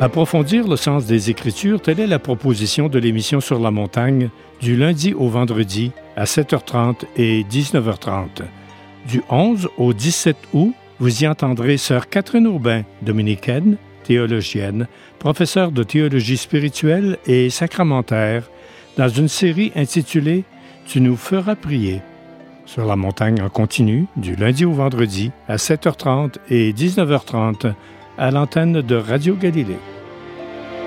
Approfondir le sens des Écritures, telle est la proposition de l'émission Sur la montagne du lundi au vendredi à 7h30 et 19h30. Du 11 au 17 août, vous y entendrez Sœur Catherine Aubin, dominicaine, théologienne, professeure de théologie spirituelle et sacramentaire, dans une série intitulée « Tu nous feras prier ». Sur la montagne en continu, du lundi au vendredi à 7h30 et 19h30, à l'antenne de Radio Galilée.